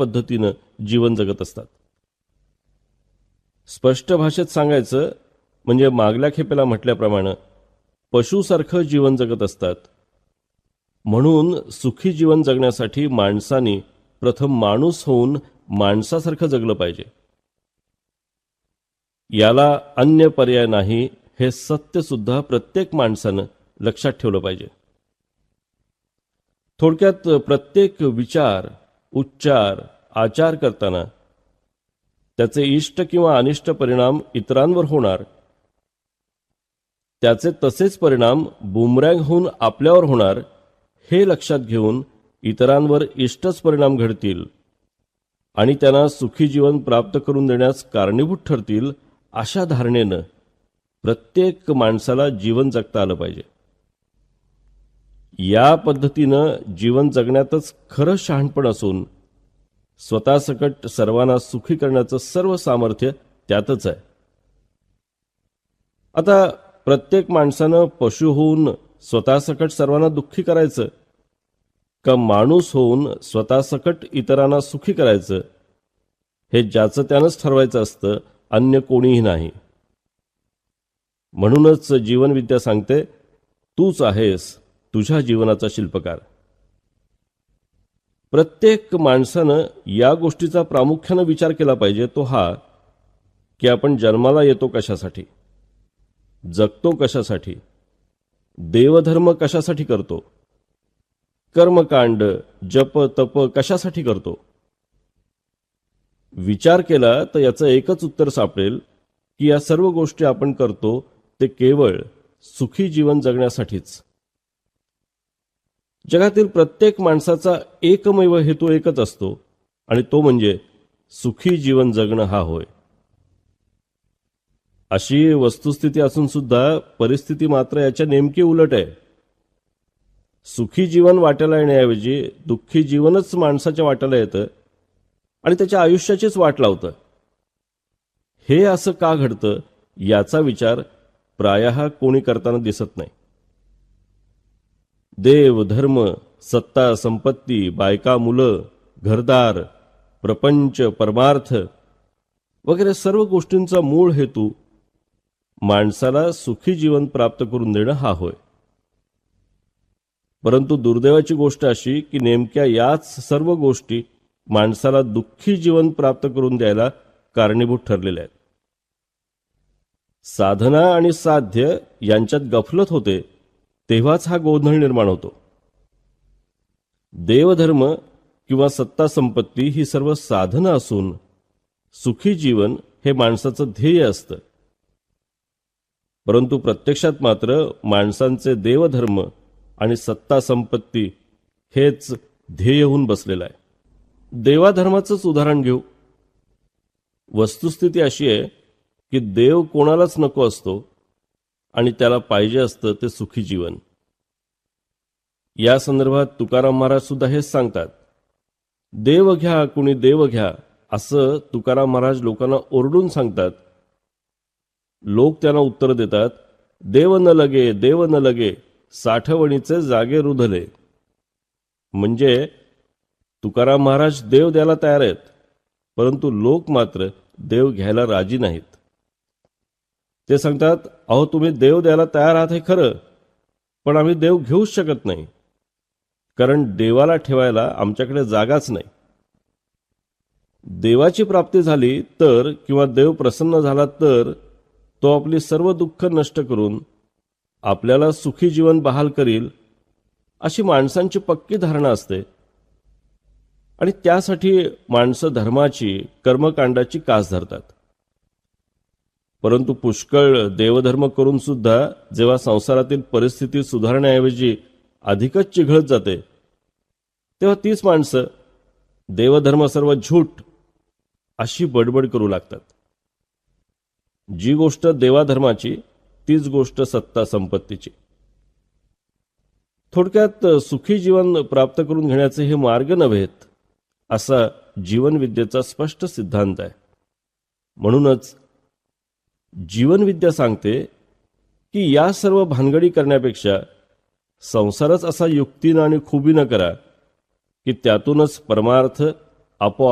पद्धतीनं जीवन जगत असतात. स्पष्ट भाषेत सांगायचं म्हणजे मागल्या खेपेला म्हटल्याप्रमाणे पशुसारखं जीवन जगत असतात. म्हणून सुखी जीवन जगण्यासाठी माणसाने प्रथम माणूस होऊन माणसासारखं जगलं पाहिजे. याला अन्य पर्याय नाही हे सत्य सुद्धा प्रत्येक माणसानं लक्षात ठेवलं पाहिजे. थोडक्यात प्रत्येक विचार, उच्चार, आचार करताना त्याचे इष्ट किंवा अनिष्ट परिणाम इतरांवर होणार, त्याचे तसेच परिणाम बुमरँग होऊन आपल्यावर होणार हे लक्षात घेऊन इतरांवर इष्टच परिणाम घडतील आणि त्यांना सुखी जीवन प्राप्त करून देण्यास कारणीभूत ठरतील अशा धारणेनं प्रत्येक माणसाला जीवन जगता आलं पाहिजे. या पद्धतीनं जीवन जगण्यातच खरं शहाणपण असून स्वतःसकट सर्वांना सुखी करण्याचं सर्व सामर्थ्य त्यातच आहे. आता प्रत्येक माणसानं पशु होऊन स्वतःसकट सर्वांना दुःखी करायचं का माणूस होऊन स्वतःसकट इतरांना सुखी करायचं हे ज्याचं त्यानंच ठरवायचं असतं, अन्य कोणीही नाही. म्हणूनच जीवनविद्या सांगते, तूच आहेस तुझ्या जीवनाचा शिल्पकार. प्रत्येक माणसानं या गोष्टीचा प्रामुख्यानं विचार केला पाहिजे, तो हा की आपण जन्माला येतो कशासाठी, जगतो कशासाठी, देवधर्म कशासाठी करतो, कर्मकांड जप तप कशासाठी करतो. विचार केला तर याचं एकच उत्तर सापडेल की या सर्व गोष्टी आपण करतो ते केवळ सुखी जीवन जगण्यासाठीच. जगातील प्रत्येक माणसाचा एकमेव हेतू एकच असतो आणि तो म्हणजे सुखी जीवन जगणं हा होय. अशी वस्तुस्थिती असून सुद्धा परिस्थिती मात्र याच्या नेमकी उलट आहे. सुखी जीवन वाट्याला येण्याऐवजी दुःखी जीवनच माणसाच्या वाट्याला येतं आणि त्याच्या आयुष्याचीच वाट लावतं. हे असं का घडतं याचा विचार प्रायः कोणी करताना दिसत नाही. देव धर्म, सत्ता संपत्ती, बायका मुलं, घरदार, प्रपंच, परमार्थ वगैरे सर्व गोष्टींचा मूळ हेतू माणसाला सुखी जीवन प्राप्त करून देणं हा होय. परंतु दुर्दैवाची गोष्ट अशी की नेमक्या याच सर्व गोष्टी माणसाला दुःखी जीवन प्राप्त करून द्यायला कारणीभूत ठरलेल्या आहेत. साधना आणि साध्य यांच्यात गफलत होते तेव्हाच हा गोंधळ निर्माण होतो. देवधर्म किंवा सत्ता संपत्ती ही सर्व साधनं असून सुखी जीवन हे माणसाचं ध्येय असतं. परंतु प्रत्यक्षात मात्र माणसांचे देवधर्म आणि सत्ता संपत्ती हेच ध्येय होऊन बसलेलं आहे. देवाधर्माचंच उदाहरण घेऊ. वस्तुस्थिती अशी आहे की देव कोणालाच नको असतो आणि त्याला पाहिजे असतं ते सुखी जीवन. या संदर्भात तुकाराम महाराज सुद्धा हेच सांगतात. देव घ्या कुणी देव घ्या असं तुकाराम महाराज लोकांना ओरडून सांगतात. लोक त्यांना उत्तर देतात, देव न लगे देव न लगे साठवणीचे जागे रुधले. म्हणजे तुकाराम महाराज देव द्यायला तयार आहेत, परंतु लोक मात्र देव घ्यायला राजी नाहीत. ते सांगतात, अहो तुम्ही देव द्यायला तयार आहात हे खरं, पण आम्ही देव घेऊच शकत नाही, कारण देवाला ठेवायला आमच्याकडे जागाच नाही. देवाची प्राप्ती झाली तर किंवा देव प्रसन्न झाला तर तो आपली सर्व दुःख नष्ट करून आपल्याला सुखी जीवन बहाल करील अशी माणसांची पक्की धारणा असते आणि त्यासाठी माणसं धर्माची कर्मकांडाची कास धरतात. परंतु पुष्कळ देवधर्म करून सुद्धा जेव्हा संसारातील परिस्थिती सुधारण्याऐवजी अधिकच चिघळत जाते तेव्हा तीच माणसं देवधर्म सर्व झूट अशी बडबड करू लागतात. जी गोष्ट देवाधर्माची तीच गोष्ट सत्ता संपत्तीची. थोडक्यात सुखी जीवन प्राप्त करून घेण्याचे हे मार्ग नव्हेत असा जीवनविद्येचा स्पष्ट सिद्धांत आहे. म्हणूनच जीवनविद्या सांगते की या सर्व भानगडी करण्यापेक्षा संसारच असा युक्तीनं आणि खुबीनं करा की त्यातूनच परमार्थ आपोआप